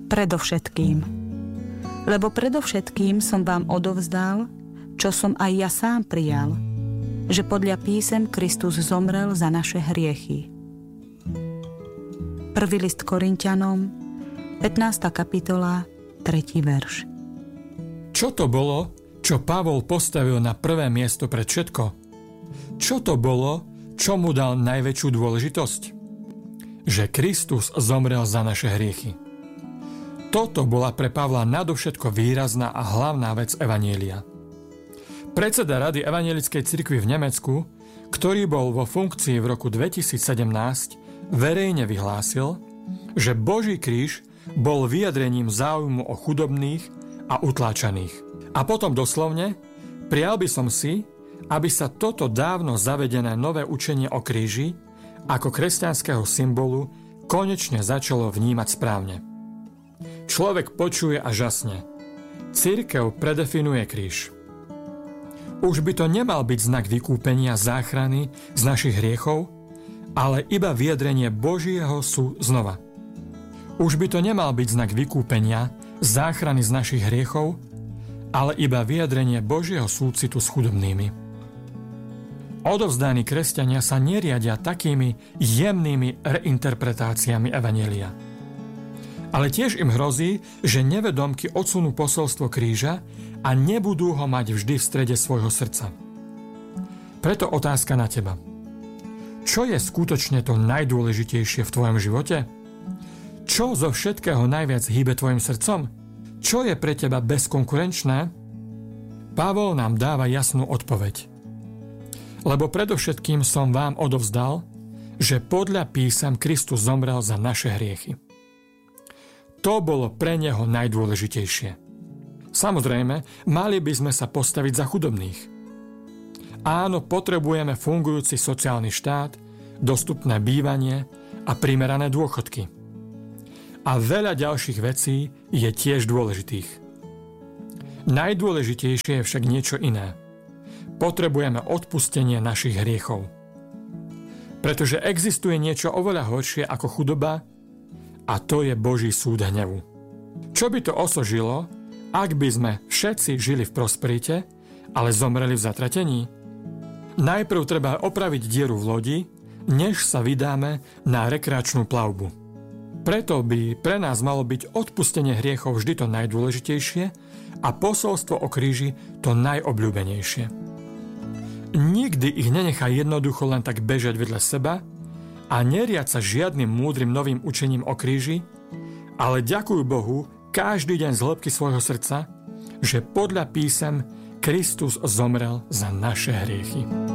Predovšetkým. Lebo predovšetkým som vám odovzdal, čo som aj ja sám prijal, že podľa písem Kristus zomrel za naše hriechy. 1. list Korinťanom, 15. kapitola, 3. verš. Čo to bolo, čo Pavol postavil na prvé miesto pred všetko? Čo to bolo, čo mu dal najväčšiu dôležitosť? Že Kristus zomrel za naše hriechy. Toto bola pre Pavla nadovšetko výrazná a hlavná vec evanjelia. Predseda Rady evanjelickej cirkvi v Nemecku, ktorý bol vo funkcii v roku 2017, verejne vyhlásil, že Boží kríž bol vyjadrením záujmu o chudobných a utláčaných. A potom doslovne, prial by som si, aby sa toto dávno zavedené nové učenie o kríži ako kresťanského symbolu konečne začalo vnímať správne. Človek počuje a žasne. Cirkev predefinuje kríž. Už by to nemal byť znak vykúpenia záchrany z našich hriechov, ale iba vyjadrenie Božieho znova. Už by to nemal byť znak vykúpenia, záchrany z našich hriechov, ale iba vyjadrenie Božieho súcitu s chudobnými. Odovzdaní kresťania sa neriadia takými jemnými reinterpretáciami evanjelia. Ale tiež im hrozí, že nevedomky odsunú posolstvo kríža a nebudú ho mať vždy v strede svojho srdca. Preto otázka na teba. Čo je skutočne to najdôležitejšie v tvojom živote? Čo zo všetkého najviac hýbe tvojim srdcom? Čo je pre teba bezkonkurenčné? Pavol nám dáva jasnú odpoveď. Lebo predovšetkým som vám odovzdal, že podľa písam Kristus zomrel za naše hriechy. To bolo pre neho najdôležitejšie. Samozrejme, mali by sme sa postaviť za chudobných. Áno, potrebujeme fungujúci sociálny štát, dostupné bývanie a primerané dôchodky. A veľa ďalších vecí je tiež dôležitých. Najdôležitejšie je však niečo iné. Potrebujeme odpustenie našich hriechov. Pretože existuje niečo oveľa horšie ako chudoba, a to je Boží súd hnevu. Čo by to osožilo, ak by sme všetci žili v prosperite, ale zomreli v zatratení? Najprv treba opraviť dieru v lodi, než sa vydáme na rekreačnú plavbu. Preto by pre nás malo byť odpustenie hriechov vždy to najdôležitejšie a posolstvo o kríži to najobľúbenejšie. Nikdy ich nenechaj jednoducho len tak bežať vedľa seba a neriať sa žiadnym múdrym novým učením o kríži, ale ďakuj Bohu každý deň z hĺbky svojho srdca, že podľa písem Kristus zomrel za naše hriechy.